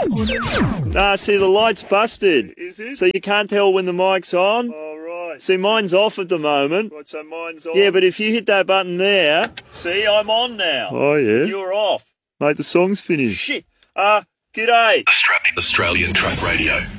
Nah, see, the light's busted. Is it? So you can't tell when the mic's on. Oh, right. See, mine's off at the moment. Right, so mine's on. Yeah, but if you hit that button there, see, I'm on now. Oh, yeah? You're off. Mate, the song's finished. Shit. G'day. Australian Truck Radio.